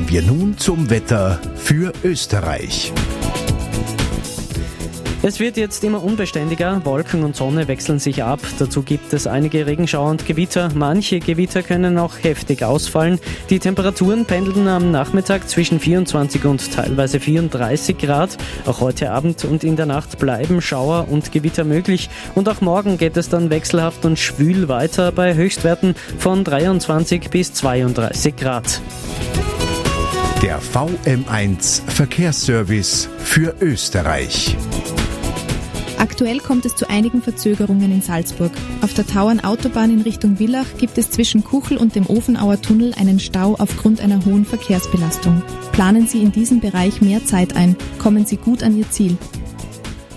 Kommen wir nun zum Wetter für Österreich. Es wird jetzt immer unbeständiger, Wolken und Sonne wechseln sich ab. Dazu gibt es einige Regenschauer und Gewitter. Manche Gewitter können auch heftig ausfallen. Die Temperaturen pendeln am Nachmittag zwischen 24 und teilweise 34 Grad. Auch heute Abend und in der Nacht bleiben Schauer und Gewitter möglich. Und auch morgen geht es dann wechselhaft und schwül weiter bei Höchstwerten von 23 bis 32 Grad. Der VM1 Verkehrsservice für Österreich. Aktuell kommt es zu einigen Verzögerungen in Salzburg. Auf der Tauernautobahn in Richtung Villach gibt es zwischen Kuchel und dem Ofenauer Tunnel einen Stau aufgrund einer hohen Verkehrsbelastung. Planen Sie in diesem Bereich mehr Zeit ein, kommen Sie gut an Ihr Ziel.